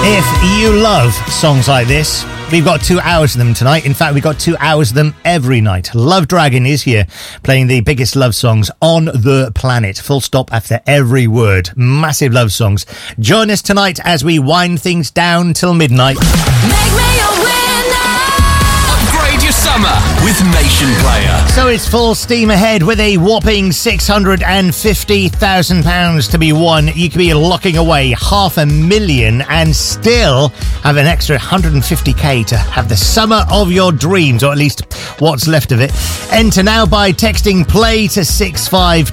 If you love songs like this, we've got 2 hours of them tonight. In fact, we've got 2 hours of them every night. Love Dragon is here, playing the biggest love songs on the planet. Full stop after every word. Massive love songs. Join us tonight as we wind things down till midnight. Make me a winner. Upgrade your summer with Nation Player. So it's full steam ahead with a whopping £650,000 to be won. You could be locking away $500,000 and still have an extra 150k to have the summer of your dreams, or at least what's left of it. Enter now by texting play to 652